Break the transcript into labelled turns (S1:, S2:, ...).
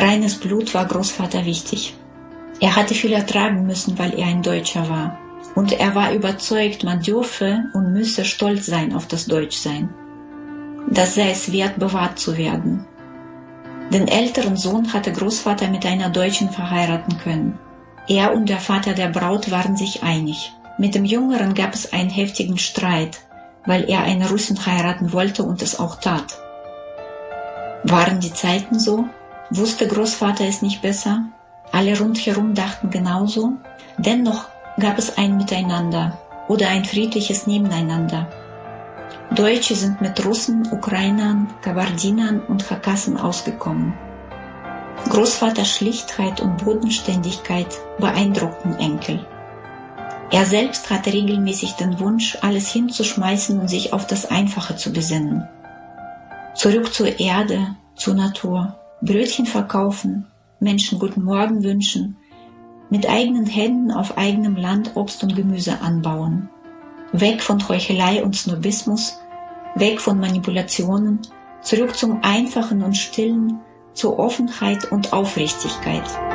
S1: Reines Blut war Großvater wichtig. Er hatte viel ertragen müssen, weil er ein Deutscher war. Und er war überzeugt, man dürfe und müsse stolz sein auf das Deutschsein. Das sei es wert, bewahrt zu werden. Den älteren Sohn hatte Großvater mit einer Deutschen verheiraten können. Er und der Vater der Braut waren sich einig. Mit dem Jüngeren gab es einen heftigen Streit, weil er eine Russin heiraten wollte und es auch tat. Waren die Zeiten so? Wusste Großvater es nicht besser? Alle rundherum dachten genauso? Dennoch gab es ein Miteinander oder ein friedliches Nebeneinander. Deutsche sind mit Russen, Ukrainern, Kabardinern und Chakassen ausgekommen. Großvaters Schlichtheit und Bodenständigkeit beeindruckten Enkel. Er selbst hatte regelmäßig den Wunsch, alles hinzuschmeißen und sich auf das Einfache zu besinnen. Zurück zur Erde, zur Natur, Brötchen verkaufen, Menschen guten Morgen wünschen, mit eigenen Händen auf eigenem Land Obst und Gemüse anbauen. Weg von Heuchelei und Snobismus, weg von Manipulationen, zurück zum Einfachen und Stillen, zur Offenheit und Aufrichtigkeit.